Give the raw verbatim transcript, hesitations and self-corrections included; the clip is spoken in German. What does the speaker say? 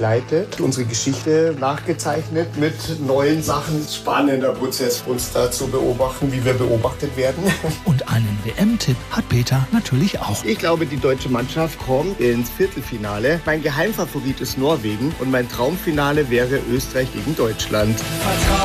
begleitet, unsere Geschichte nachgezeichnet mit neuen Sachen. Spannender Prozess, uns da zu beobachten, wie wir beobachtet werden. Und einen W M-Tipp hat Peter natürlich auch. Ich glaube, die deutsche Mannschaft kommt ins Viertelfinale. Mein Geheimfavorit ist Norwegen und mein Traumfinale wäre Österreich gegen Deutschland.